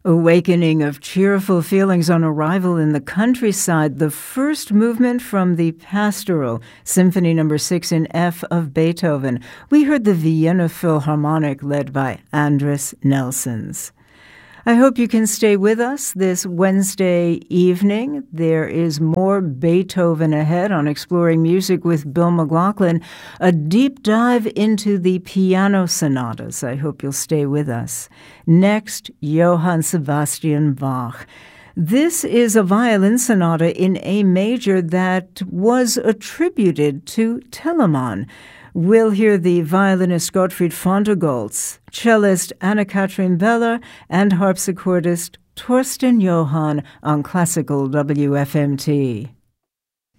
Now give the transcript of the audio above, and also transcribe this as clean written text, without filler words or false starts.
Awakening of cheerful feelings on arrival in the countryside, the first movement from the Pastoral, Symphony No. 6 in F of Beethoven. We heard the Vienna Philharmonic led by Andris Nelsons. I hope you can stay with us this Wednesday evening. There is more Beethoven ahead on Exploring Music with Bill McLaughlin, a deep dive into the piano sonatas. I hope you'll stay with us. Next, Johann Sebastian Bach. This is a violin sonata in A major that was attributed to Telemann. We'll hear the violinist Gottfried Fontegoltz, cellist Anna-Katrin Beller, and harpsichordist Torsten Johann on Classical WFMT.